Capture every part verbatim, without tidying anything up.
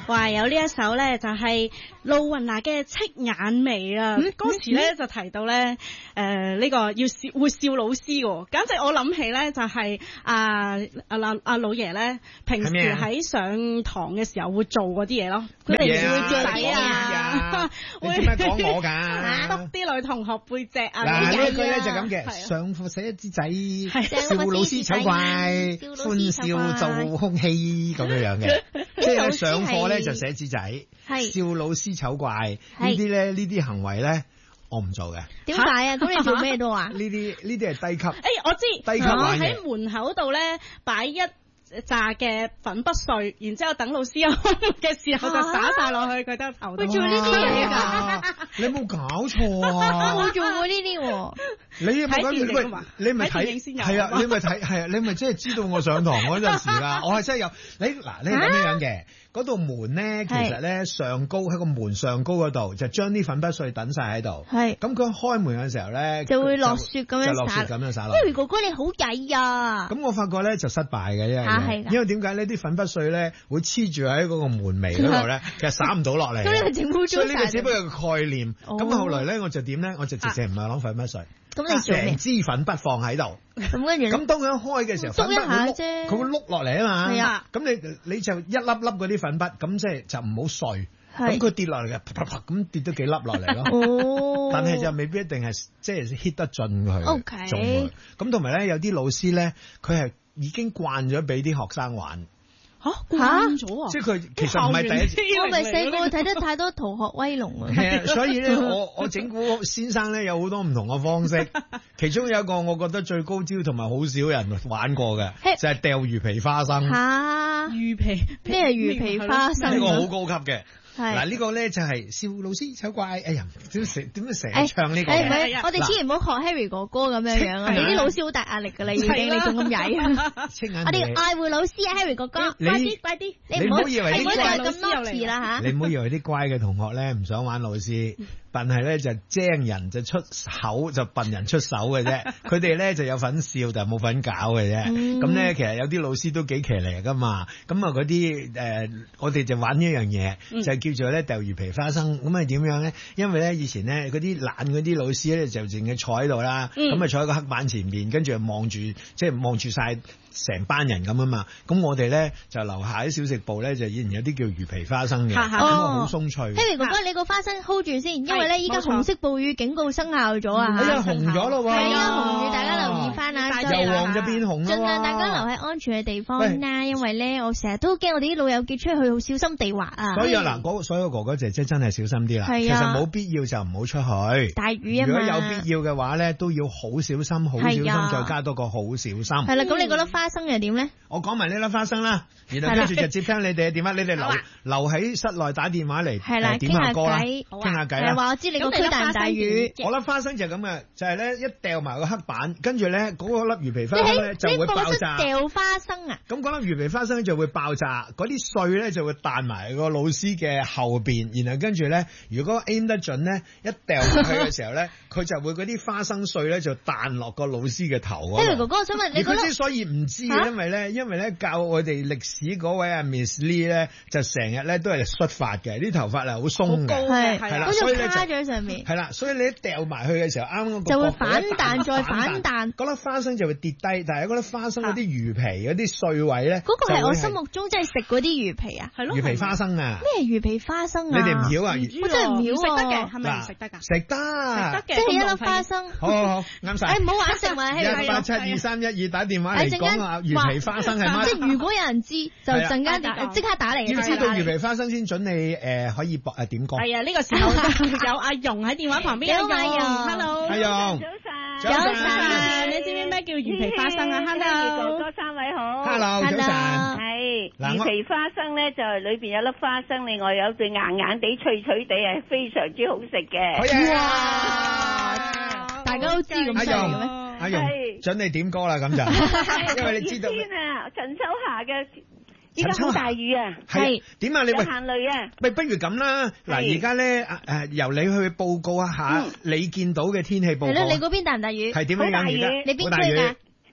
話有呢一首咧就係露雲娜嘅《戚眼眉》啊，歌詞咧就提到咧誒呢個要笑會笑老師嘅，簡直我諗起咧就係啊啊阿阿老爺咧平時喺上堂嘅時候會做嗰啲嘢咯，佢哋會着仔啊，會點解講我㗎？ 督啲女同學背脊啊！ 嗱呢一句咧就咁嘅，上課寫一支仔，笑老師醜怪，歡笑做空氣咁樣樣嘅，即係上課咧就寫支仔，笑老師醜怪呢啲咧呢啲行為咧我唔做嘅。 點解啊？咁你做咩都話？ 呢啲呢啲係低級。誒我知， 低級玩嘅。 喺門口度咧擺一炸嘅粉筆碎，然之後等老師開嘅時候就灑晒落去佢得頭度。 會做呢啲嘢㗎？ 你有冇搞錯啊？ 冇做過呢啲喎。 你有冇講你喂？你咪睇係啊？你咪睇係啊？你咪真係知道我上堂嗰陣時啦。我係真係有你嗱，你係咁樣樣嘅。嗰道門咧，其實咧上高喺個門上高嗰度，就將啲粉筆碎等晒喺度。係。咁佢開門嘅時候咧， 就會落雪咁樣灑。就落雪咁樣灑落。Harry哥哥你好曳啊！ 咁我發覺咧就失敗嘅，因為因為點解呢啲粉筆碎咧會黐住喺嗰個門楣嗰度咧，其實灑唔到落嚟。 咁你整污糟晒。所以呢個只不過係個概念。咁後來咧我就點咧？我就直情唔係攞粉筆碎。咁你做咩？成支粉筆放喺度。咁跟住咁當佢開嘅時候， 篤一下啫， 佢會碌落嚟啊嘛。 係啊。 咁你你就一粒粒嗰啲粉筆，咁即係就唔好碎。咁佢跌落嚟嘅，啪啪啪咁跌咗幾粒落嚟咯。哦。但係就未必一定係即係 hit 得盡佢。O K。中佢。咁同埋咧，有啲老師咧，佢係已經慣咗俾啲學生玩。 吓慣咗啊！ 即係佢其實唔係第一次。 我咪細個睇得太多《逃學威龍》啊。 係啊，所以咧，我我整蠱先生咧有好多唔同嘅方式。其中有一個我覺得最高招同埋好少人玩過嘅，就係掉魚皮花生。 吓魚皮咩係魚皮花生？ 呢個好高級嘅。嗱呢個咧就係笑老師醜怪，哎呀點成點解成日唱呢個？ 誒唔係，我哋千祈唔好學 Harry 哥哥咁樣樣啊！你啲老師好大壓力㗎啦，已經你仲咁曳。我哋愛護老師啊 ，Harry 哥哥，快啲快啲！你唔好以為啲乖咁多次啦嚇！ 你唔好以為啲乖嘅同學咧唔想玩老師。笨係咧就精人就出口就笨人出手嘅啫，佢哋咧就有份笑但係冇份搞嘅啫。咁咧、嗯、其實有啲老師都幾騎呢噶嘛。咁啊嗰啲誒，我哋就玩一樣嘢，嗯、就叫做咧掉魚皮花生。咁係點樣咧？因為咧以前咧嗰啲懶嗰啲老師咧就淨係坐喺度啦，咁啊、嗯、坐喺個黑板前面，跟住望住即係望住晒成班人咁啊嘛。咁我哋咧就樓下啲小食部咧就以前有啲叫魚皮花生嘅，咁啊好鬆脆。 Harry 哥哥，你個花生 hold 住先，因為咧依家紅色暴雨警告生效咗啊！ 係啊，紅咗咯喎！ 係啊，紅雨大家留意翻啊！ 由黃就變紅咯。 盡量大家留喺安全嘅地方啦，因為咧我成日都驚我哋啲老友記出去好小心地滑啊！ 所以啊嗱，嗰所有哥哥姐姐真係小心啲啦。其實冇必要就唔好出去。 大雨啊嘛！ 如果有必要嘅話咧，都要好小心，好小心，再加多個好小心。係啦，咁你覺得花生又點咧？ 我講埋呢粒花生啦，然後跟住就接聽你哋嘅電話，你哋留留喺室內打電話嚟， 係啦， 點下歌啦，傾下偈啦。 話我知你個區大唔大雨？ 我粒花生就係咁嘅，就係咧一掉埋個黑板，跟住咧嗰個粒魚皮花生咧就會爆炸。 掉花生啊！ 咁嗰粒魚皮花生就會爆炸，嗰啲碎咧就會彈埋個老師嘅後邊，然後跟住咧，如果 aim 得準咧，一掉落去嘅時候咧，佢就會嗰啲花生碎咧就彈落個老師嘅頭。 Harry 哥哥，我想問你， 佢之所以唔知，因為咧，因為咧教我哋歷史嗰位阿 Miss Lee 咧，就成日咧都係率髮嘅，啲頭髮係好鬆嘅， 係係啦， 所以咧就喺上面。 係啦，所以你一掉埋去嘅時候，啱啱就會反彈再反彈， 嗰粒花生就會跌低，但係嗰粒花生嗰啲魚皮嗰啲碎位咧， 嗰個係我心目中即係食嗰啲魚皮啊，係咯， 魚皮花生啊， 咩魚皮花生啊？ 你哋唔曉啊？ 我真係唔曉食得嘅，係咪唔食得㗎？ 食得，食得嘅， 即係一粒花生。 好好好，啱晒。 誒，唔好玩食物， 一八七二三一二打電話嚟講下魚皮花生係乜？ 即係如果有人知，就陣間即刻打嚟。 要知道魚皮花生先準你誒可以播誒點講。 係啊，呢個時候有阿容喺電話旁邊。 阿容 ，hello， 阿容， 早晨，早晨，你知唔知咩叫魚皮花生啊 ？hello，哥哥三位好 ，hello，早晨， 係魚皮花生咧，就係裏邊有粒花生，另外有隻硬硬地、脆脆地，係非常之好食嘅。 哇！大家都知咁犀利嘅咩？ 阿容，準你點歌啦，咁就，因為你知道。 天啊，陳秋霞嘅。依家好大雨啊！ 係點啊？你喂， 行雷啊！ 喂，不如咁啦，嗱，而家咧誒，由你去報告一下你見到嘅天氣報告。 係咯，你嗰邊大唔大雨？ 係點樣樣而家？ 你邊區㗎？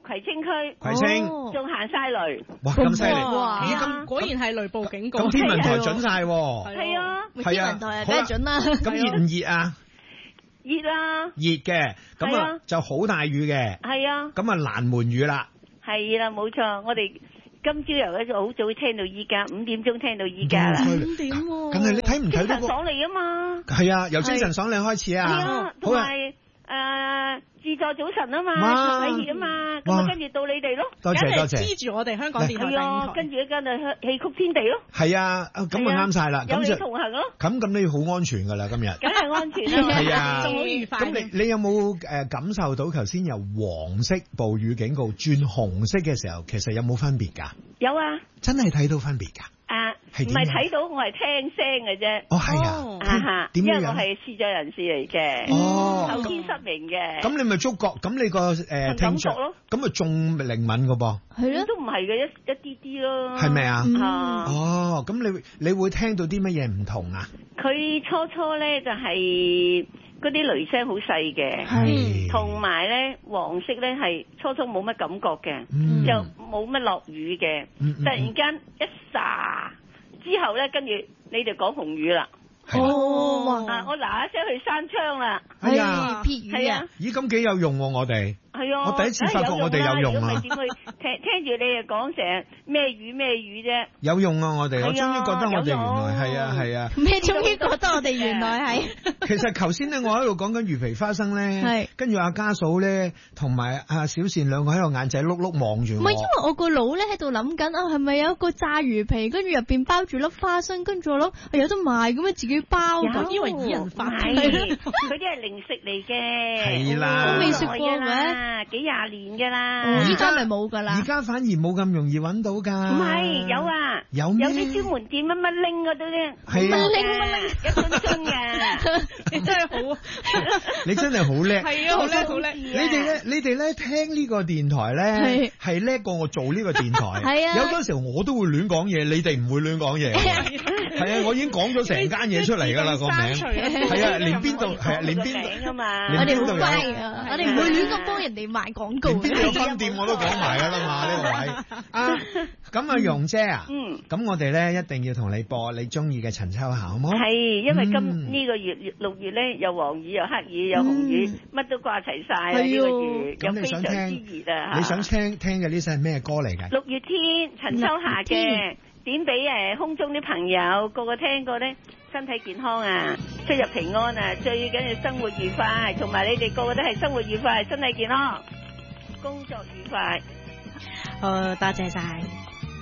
葵青區， 葵青仲行晒雷， 哇咁犀利！ 咦咁果然係雷暴警告， 咁天文台準晒， 係啊， 天文台梗係準啦。 咁熱唔熱啊？ 熱啦， 熱嘅，咁啊就好大雨嘅， 係啊， 咁啊攔門雨啦， 係啦，冇錯，我哋今朝由一早好早聽到依家，五點鐘聽到依家啦， 五點喎， 梗係你睇唔睇到？ 精神爽利啊嘛， 係啊，由精神爽利開始啊， 係啊，同埋誒。自助早晨啊嘛，禮儀啊嘛，咁啊跟住到你哋咯， 多謝多謝， 黐住我哋香港電台， 係啊，跟住一間啊戲曲天地咯， 係啊，咁啊啱晒啦， 有你同行咯， 咁咁你要好安全噶啦，今日， 梗係安全啦， 係啊， 仲好愉快。 咁你你有冇誒感受到頭先由黃色暴雨警告轉紅色嘅時候，其實有冇分別㗎？ 有啊， 真係睇到分別㗎。 啊，唔係睇到，我係聽聲嘅啫。 哦，係啊， 因為我係視障人士嚟嘅。 哦， 後天失明嘅。 咁你咪觸覺，咁你個誒聽覺咯，咁咪仲靈敏嘅噃。 係咯，都唔係嘅，一一啲啲咯。 係咪啊？ 啊， 哦，咁你你會聽到啲乜嘢唔同啊？ 佢初初咧就係嗰啲雷聲好細嘅， 係， 同埋咧黃色咧係初初冇乜感覺嘅，又冇乜落雨嘅，突然間一霎之後咧，跟住你哋講紅雨啦。 哦， 啊，我嗱嗱聲去閂窗啦。 係啊， 撇雨啊！ 咦，咁幾有用喎，我哋。 係啊， 我第一次發覺我哋有用啊！ 點去聽聽住你哋講成咩雨咩雨啫？ 有用啊！我哋，我終於覺得我哋原來係啊係啊！ 咩終於覺得我哋原來係？ 其實頭先咧，我喺度講緊魚皮花生咧，跟住阿家嫂咧，同埋阿小倩兩個喺度眼仔碌碌望住我。 唔係，因為我個腦咧喺度諗緊啊，係咪有一個炸魚皮，跟住入邊包住粒花生，跟住我諗有得賣咁樣自己包咁， 以為以人發係，嗰啲係零食嚟嘅。 係啦， 我未食過嘅。 啊，幾廿年噶啦， 依家咪冇噶啦。 而家反而冇咁容易揾到噶。 唔係，有啊， 有有啲專門店乜乜拎嗰啲咧， 係啊， 乜拎乜拎一樽樽嘅， 你真係好， 你真係好叻， 係啊，好叻好叻。 你哋咧，你哋咧聽呢個電台咧，係叻過我做呢個電台。 係啊， 有嗰時候我都會亂講嘢，你哋唔會亂講嘢。係啊，我已經講咗成間嘢出嚟㗎啦個名。係啊，連邊度係啊，連邊度啊嘛。 我哋好乖啊，我哋唔會亂咁幫人哋賣廣告。 邊度有分店我都講埋㗎啦嘛，呢個位。啊，咁啊，容姐啊， 嗯， 咁我哋咧一定要同你播你中意嘅陳秋霞，好唔好？ 係，因為今呢個月六月咧，又黃雨又黑雨又紅雨，乜都掛齊晒啊！呢個月又非常之熱啊！ 你想聽聽嘅呢首係咩歌嚟㗎？ 六月天，陳秋霞嘅，點俾誒空中啲朋友個個聽過咧，身體健康啊，出入平安啊，最緊要生活愉快，同埋你哋個個都係生活愉快，身體健康，工作愉快。 好，多謝晒。